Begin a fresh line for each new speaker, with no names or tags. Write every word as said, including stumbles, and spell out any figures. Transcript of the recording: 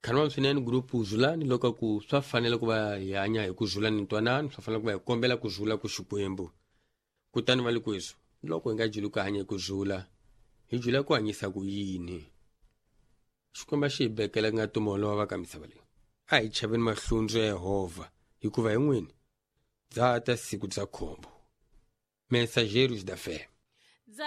khanwa swinene grupu zulani loko ku swa fanele ku va hi hanya hi ku zula ni ntwanano swa fanele ku va hi kombela ku zula ku Xikwembu kutani va le kweso loko hi nga juli ku hanya hi ku zula hi jula ku hanyisa ku yini Xikwembu xi hi bekela nga tumolova ka misava leyi a hi chaveni mahlundzu ya Yehova hikuva hi n'wini dzata siku bya khombo Mensageiros da Fé.